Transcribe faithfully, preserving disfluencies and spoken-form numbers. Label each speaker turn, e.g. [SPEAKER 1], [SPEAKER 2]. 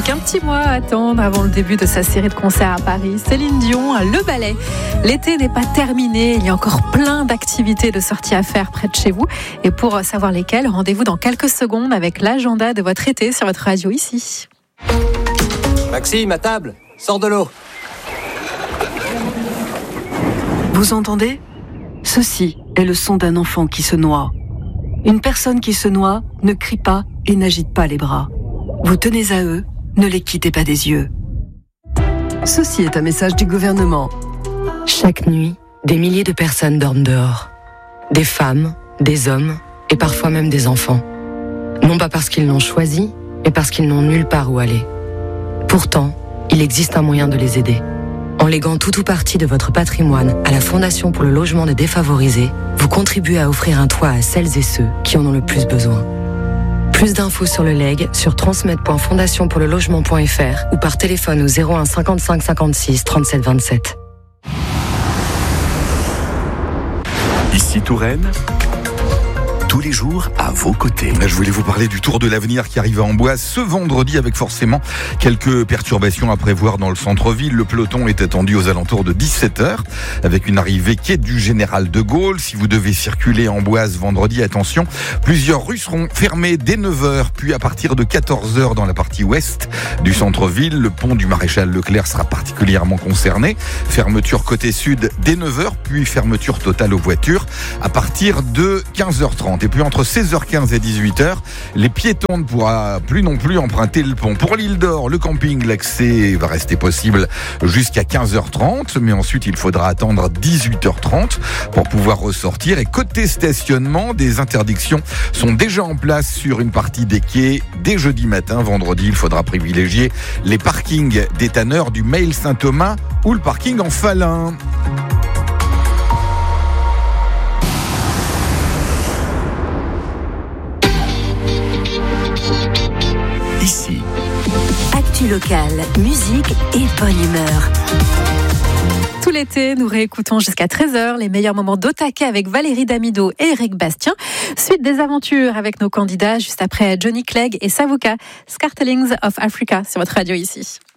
[SPEAKER 1] Plus qu'un petit mois à attendre avant le début de sa série de concerts à Paris. Céline Dion, Le Ballet. L'été n'est pas terminé, il y a encore plein d'activités de sorties à faire près de chez vous. Et pour savoir lesquelles, rendez-vous dans quelques secondes avec l'agenda de votre été sur votre radio ici.
[SPEAKER 2] Maxime, à table, sors de l'eau.
[SPEAKER 3] Vous entendez ? Ceci est le son d'un enfant qui se noie. Une personne qui se noie ne crie pas et n'agite pas les bras. Vous tenez à eux, ne les quittez pas des yeux. Ceci est un message du gouvernement.
[SPEAKER 4] Chaque nuit, des milliers de personnes dorment dehors. Des femmes, des hommes et parfois même des enfants. Non pas parce qu'ils l'ont choisi, mais parce qu'ils n'ont nulle part où aller. Pourtant, il existe un moyen de les aider. En léguant tout ou partie de votre patrimoine à la Fondation pour le logement des défavorisés, vous contribuez à offrir un toit à celles et ceux qui en ont le plus besoin. Plus d'infos sur le legs sur transmettre point fondation pour le logement point f r ou par téléphone au zéro un cinquante-cinq cinquante-six trente-sept vingt-sept.
[SPEAKER 5] Ici Touraine, tous les jours à vos côtés.
[SPEAKER 6] Je voulais vous parler du Tour de l'Avenir qui arrive à Amboise ce vendredi avec forcément quelques perturbations à prévoir dans le centre-ville. Le peloton est attendu aux alentours de dix-sept heures avec une arrivée quai du Général de Gaulle. Si vous devez circuler à Amboise vendredi, attention, plusieurs rues seront fermées dès neuf heures, puis à partir de quatorze heures dans la partie ouest du centre-ville. Le pont du Maréchal Leclerc sera particulièrement concerné. Fermeture côté sud dès neuf heures, puis fermeture totale aux voitures à partir de quinze heures trente. Et puis entre seize heures quinze et dix-huit heures, les piétons ne pourront plus non plus emprunter le pont. Pour l'île d'Or, le camping, l'accès va rester possible jusqu'à quinze heures trente, mais ensuite il faudra attendre dix-huit heures trente pour pouvoir ressortir. Et côté stationnement, des interdictions sont déjà en place sur une partie des quais dès jeudi matin. Vendredi, il faudra privilégier les parkings des tanneurs du Mail Saint-Thomas ou le parking en Falin.
[SPEAKER 5] Ici.
[SPEAKER 7] Actu locale, musique et bonne humeur.
[SPEAKER 1] Tout l'été, nous réécoutons jusqu'à treize heures les meilleurs moments d'Otake avec Valérie Damido et Eric Bastien. Suite des aventures avec nos candidats juste après Johnny Clegg et Savuka, Scartelings of Africa sur votre radio ici.